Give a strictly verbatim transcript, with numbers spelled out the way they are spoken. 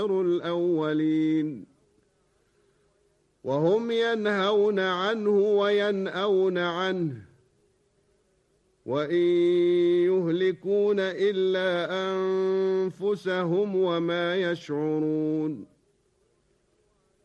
الأولين وهم ينهون عنه وينأون عنه وإن يهلكون إلا أنفسهم وما يشعرون